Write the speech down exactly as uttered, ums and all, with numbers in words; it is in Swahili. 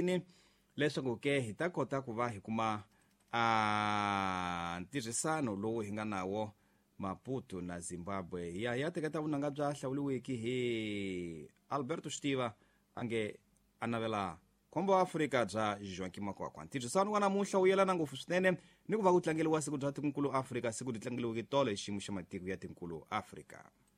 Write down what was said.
leswaku ke hi ta kota ku va hi kuma a ntirhisano lowu hi nga nawo Maputo na Zimbabwe. Ya ya teketa vunanga bya hlawuliwiki hi Alberto Stiva ange anavela Kombo Afrika bya Joaquim Makwakwa. Ntirhisano wa namuntlha wu yelana ngopfu swinene ni ku va ku tlangeliwa siku bya Tinkulu Afrika, siku di tlangeliweke tolo hi xiyimo xa matiko ya Tinkulu Afrika.